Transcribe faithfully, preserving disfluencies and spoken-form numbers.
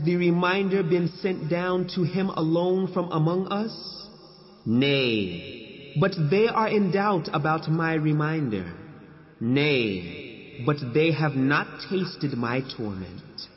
the reminder been sent down to him alone from among us? Nay, but they are in doubt about my reminder. Nay, but they have not tasted my torment.